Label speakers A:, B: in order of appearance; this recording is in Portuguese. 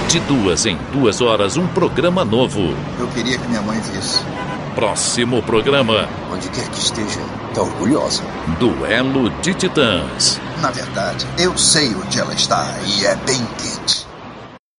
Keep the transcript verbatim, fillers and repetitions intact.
A: De duas em duas horas, um programa novo.
B: Eu queria que minha mãe visse.
A: Próximo programa.
B: Onde quer que esteja, tá orgulhosa.
A: Duelo de Titãs.
B: Na verdade, eu sei onde ela está e é bem quente.